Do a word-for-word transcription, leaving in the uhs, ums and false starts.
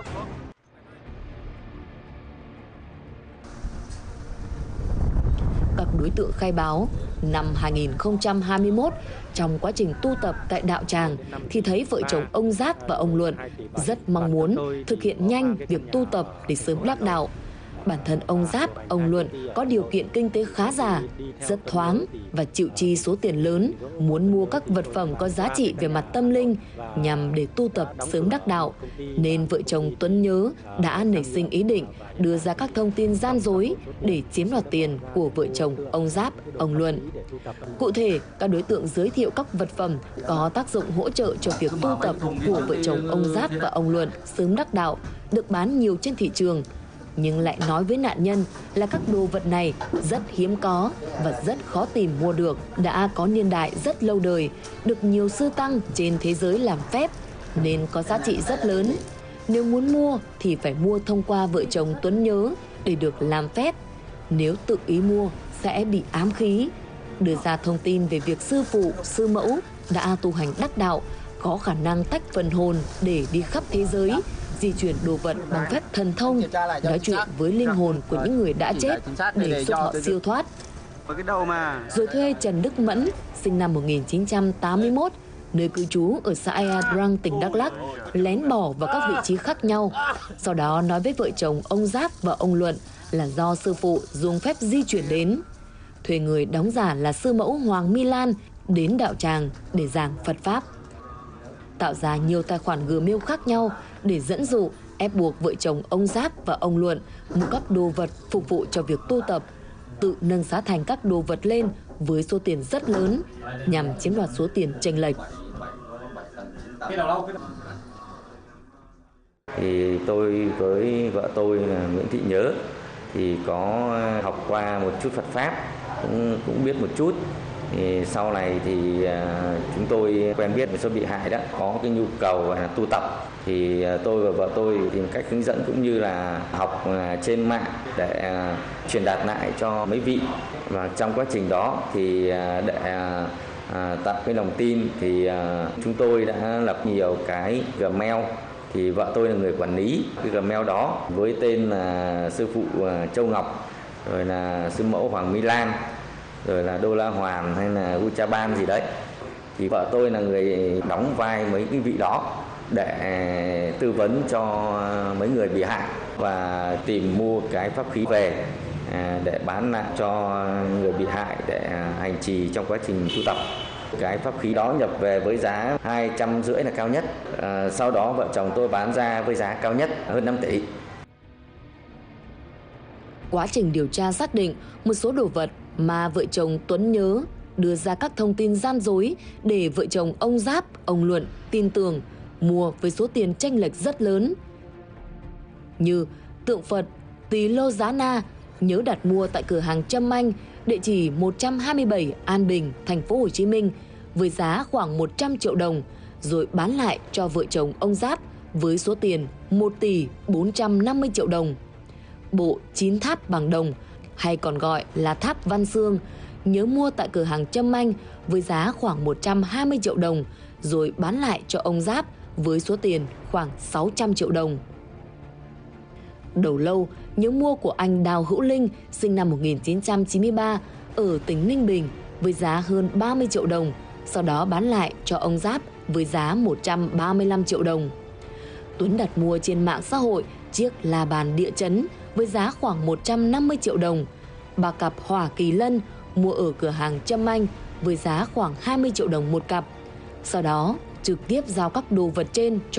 Các đối tượng khai báo, năm hai nghìn không trăm hai mươi mốt, trong quá trình tu tập tại đạo tràng thì thấy vợ chồng ông Giáp và ông Luận rất mong muốn thực hiện nhanh việc tu tập để sớm đắc đạo. Bản thân ông Giáp, ông Luận có điều kiện kinh tế khá giả, rất thoáng và chịu chi số tiền lớn, muốn mua các vật phẩm có giá trị về mặt tâm linh nhằm để tu tập sớm đắc đạo. Nên vợ chồng Tuấn Nhớ đã nảy sinh ý định đưa ra các thông tin gian dối để chiếm đoạt tiền của vợ chồng ông Giáp, ông Luận. Cụ thể, các đối tượng giới thiệu các vật phẩm có tác dụng hỗ trợ cho việc tu tập của vợ chồng ông Giáp và ông Luận sớm đắc đạo, được bán nhiều trên thị trường. Nhưng lại nói với nạn nhân là các đồ vật này rất hiếm có và rất khó tìm mua được, đã có niên đại rất lâu đời, được nhiều sư tăng trên thế giới làm phép nên có giá trị rất lớn. Nếu muốn mua thì phải mua thông qua vợ chồng Tuấn Nhớ để được làm phép. Nếu tự ý mua sẽ bị ám khí. Đưa ra thông tin về việc sư phụ, sư mẫu đã tu hành đắc đạo, có khả năng tách phần hồn để đi khắp thế giới, di chuyển đồ vật bằng phép thần thông, nói chuyện với linh hồn của những người đã chết để giúp họ siêu thoát. Rồi thuê Trần Đức Mẫn, sinh năm một nghìn chín trăm tám mươi mốt, nơi cư trú ở xã Ea Drang, tỉnh Đắk Lắk, lén bỏ vào các vị trí khác nhau. Sau đó nói với vợ chồng ông Giáp và ông Luận là do sư phụ dùng phép di chuyển đến. Thuê người đóng giả là sư mẫu Hoàng My Lan đến đạo tràng để giảng Phật Pháp. Tạo ra nhiều tài khoản Gmail khác nhau để dẫn dụ, ép buộc vợ chồng ông Giáp và ông Luận mua các đồ vật phục vụ cho việc tu tập, tự nâng giá thành các đồ vật lên với số tiền rất lớn nhằm chiếm đoạt số tiền chênh lệch. Thì tôi với vợ tôi là Nguyễn Thị Nhớ thì có học qua một chút Phật Pháp, cũng, cũng biết một chút. Thì sau này thì à, chúng tôi quen biết với số bị hại đó có cái nhu cầu là tu tập, thì à, tôi và vợ tôi tìm cách hướng dẫn cũng như là học à, trên mạng để à, truyền đạt lại cho mấy vị. Và trong quá trình đó thì à, để à, à, tạo cái lòng tin thì à, chúng tôi đã lập nhiều cái Gmail. Thì vợ tôi là người quản lý cái Gmail đó với tên là sư phụ à, Châu Ngọc, rồi là sư mẫu Hoàng My Lan, rồi là Đô La Hoàn hay là Uchaban gì đấy. Thì vợ tôi là người đóng vai mấy cái vị đó để tư vấn cho mấy người bị hại và tìm mua cái pháp khí về để bán lại cho người bị hại để hành trì trong quá trình tu tập. Cái pháp khí đó nhập về với giá hai trăm rưỡi là cao nhất. À, sau đó vợ chồng tôi bán ra với giá cao nhất hơn năm tỷ. Quá trình điều tra xác định một số đồ vật mà vợ chồng Tuấn Nhớ đưa ra các thông tin gian dối để vợ chồng ông Giáp, ông Luận tin tưởng, mua với số tiền chênh lệch rất lớn. Như tượng Phật Tỳ Lô Giá Na Nhớ đặt mua tại cửa hàng Trâm Anh, địa chỉ một trăm hai mươi bảy An Bình, thành phố Hồ Chí Minh với giá khoảng một trăm triệu đồng, rồi bán lại cho vợ chồng ông Giáp với số tiền một tỷ bốn trăm năm mươi triệu đồng. Bộ chín tháp bằng đồng, hay còn gọi là tháp Văn Xương, Nhớ mua tại cửa hàng Trâm Anh với giá khoảng một trăm hai mươi triệu đồng, rồi bán lại cho ông Giáp với số tiền khoảng sáu trăm triệu đồng. Đầu lâu, Nhớ mua của anh Đào Hữu Linh, sinh năm một nghìn chín trăm chín mươi ba, ở tỉnh Ninh Bình với giá hơn ba mươi triệu đồng, sau đó bán lại cho ông Giáp với giá một trăm ba mươi lăm triệu đồng. Tuấn đặt mua trên mạng xã hội chiếc la bàn địa chấn với giá khoảng một trăm năm mươi triệu đồng. Ba cặp Hỏa Kỳ Lân mua ở cửa hàng Trâm Anh với giá khoảng hai mươi triệu đồng một cặp. Sau đó trực tiếp giao các đồ vật trên cho